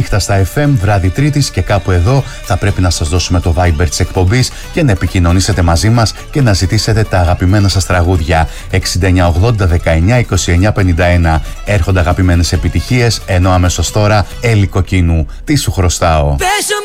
νύχτα στα FM, βράδυ Τρίτης, και κάπου εδώ θα πρέπει να σας δώσουμε το Viber της εκπομπής και να επικοινωνήσετε μαζί μας και να ζητήσετε τα αγαπημένα σας τραγούδια. 6980-19-29-51. Έρχονται αγαπημένες επιτυχίες, ενώ αμέσως τώρα Έλλη Κοκκίνου. Τι σου χρωστάω.